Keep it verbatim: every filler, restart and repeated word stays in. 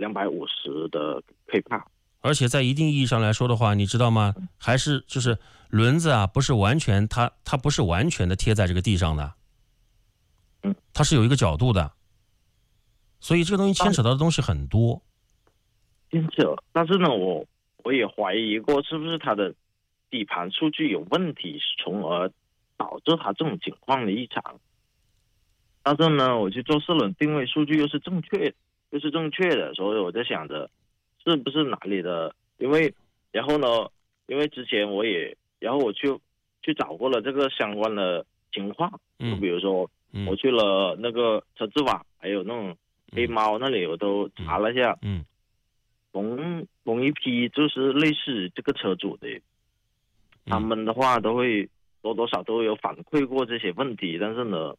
两百五十的可怕。 而且在一定意义上来说的话，你知道吗？还是就是轮子啊，不是完全它它不是完全的贴在这个地上的， 嗯， 它是有一个角度的，所以这个东西牵扯到的东西很多。 牵扯，但是呢，我我也怀疑过是不是它的底盘数据有问题，从而导致它这种情况的异常。但是呢，我去做四轮定位，数据又是正确，又是正确的，所以我在想着是不是哪里的，因为然后呢，因为之前我也，然后我去去找过了这个相关的情况，就比如说、 嗯、 我去了那个车之网，还有那种黑猫那里，我都查了一下， 嗯， 同同一批就是类似这个车主的，他嗯们的话都会多多少都有反馈过这些问题，但是呢，